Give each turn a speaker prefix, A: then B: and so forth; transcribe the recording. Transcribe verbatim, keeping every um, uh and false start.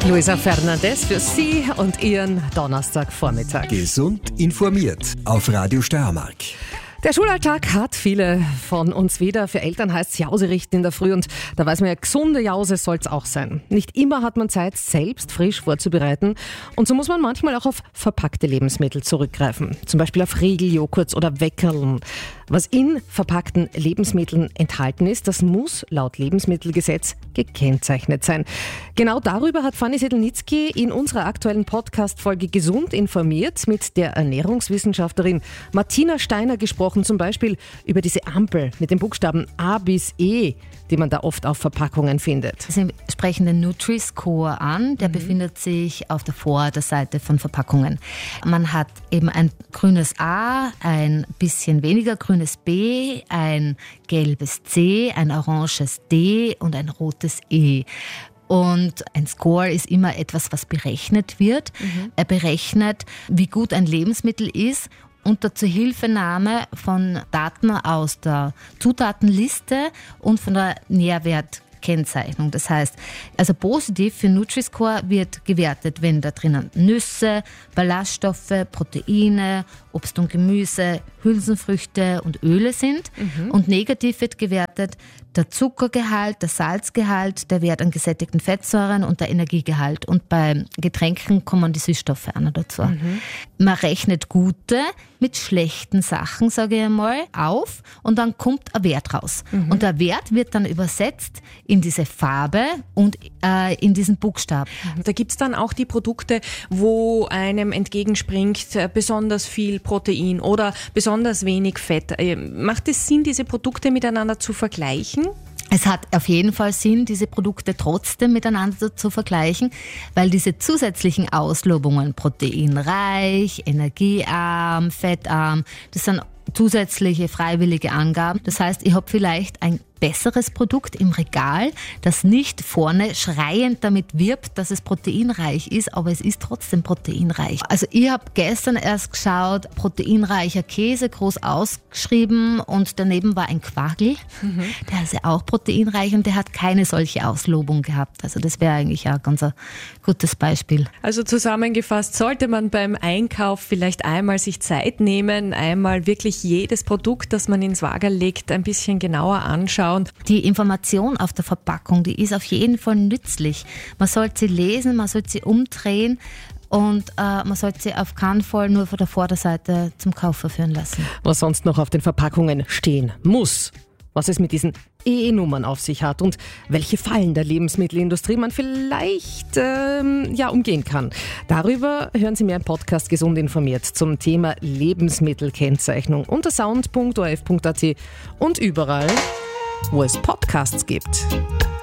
A: Luisa Fernandes für Sie und Ihren Donnerstagvormittag.
B: Gesund informiert auf Radio Steiermark.
A: Der Schulalltag hat viele von uns wieder. Für Eltern heißt es Jause richten in der Früh und da weiß man ja, gesunde Jause soll es auch sein. Nicht immer hat man Zeit, selbst frisch vorzubereiten und so muss man manchmal auch auf verpackte Lebensmittel zurückgreifen. Zum Beispiel auf Riegeljoghurts oder Weckerln. Was in verpackten Lebensmitteln enthalten ist, das muss laut Lebensmittelgesetz gekennzeichnet sein. Genau darüber hat Fanny Sedlnitzky in unserer aktuellen Podcast-Folge Gesund informiert mit der Ernährungswissenschaftlerin Martina Steiner gesprochen, zum Beispiel über diese Ampel mit den Buchstaben A bis E, die man da oft auf Verpackungen findet.
C: Sie sprechen den Nutri-Score an, der mhm. befindet sich auf der Vorderseite von Verpackungen. Man hat eben ein grünes A, ein bisschen weniger grünes B, ein gelbes C, ein oranges D und ein rotes E. Und ein Score ist immer etwas, was berechnet wird. Mhm. Er berechnet, wie gut ein Lebensmittel ist, unter Zuhilfenahme von Daten aus der Zutatenliste und von der Nährwertkennzeichnung. Das heißt, also positiv für Nutri-Score wird gewertet, wenn da drinnen Nüsse, Ballaststoffe, Proteine, Obst und Gemüse, Hülsenfrüchte und Öle sind. Mhm. Und negativ wird gewertet der Zuckergehalt, der Salzgehalt, der Wert an gesättigten Fettsäuren und der Energiegehalt. Und bei Getränken kommen die Süßstoffe auch noch dazu. Mhm. Man rechnet gute mit schlechten Sachen, sage ich einmal, auf und dann kommt ein Wert raus. Mhm. Und der Wert wird dann übersetzt in diese Farbe und äh, in diesen Buchstaben.
D: Da gibt es dann auch die Produkte, wo einem entgegenspringt äh, besonders viel Protein oder besonders wenig Fett. Äh, macht es Sinn, diese Produkte miteinander zu vergleichen?
C: Es hat auf jeden Fall Sinn, diese Produkte trotzdem miteinander zu vergleichen, weil diese zusätzlichen Auslobungen, proteinreich, energiearm, fettarm, das sind zusätzliche freiwillige Angaben. Das heißt, ich habe vielleicht ein besseres Produkt im Regal, das nicht vorne schreiend damit wirbt, dass es proteinreich ist, aber es ist trotzdem proteinreich. Also ich habe gestern erst geschaut, proteinreicher Käse, groß ausgeschrieben und daneben war ein Quagel, mhm. der ist ja auch proteinreich und der hat keine solche Auslobung gehabt. Also das wäre eigentlich ein ganz ein gutes Beispiel.
D: Also zusammengefasst, sollte man beim Einkauf vielleicht einmal sich Zeit nehmen, einmal wirklich jedes Produkt, das man ins Wagerl legt, ein bisschen genauer anschauen.
C: Die Information auf der Verpackung, die ist auf jeden Fall nützlich. Man sollte sie lesen, man sollte sie umdrehen und äh, man sollte sie auf keinen Fall nur von der Vorderseite zum Kauf verführen lassen.
A: Was sonst noch auf den Verpackungen stehen muss, was es mit diesen E E-Nummern auf sich hat und welche Fallen der Lebensmittelindustrie man vielleicht ähm, ja, umgehen kann. Darüber hören Sie mir im Podcast Gesund informiert zum Thema Lebensmittelkennzeichnung unter sound punkt o r f punkt a t und überall, wo es Podcasts gibt.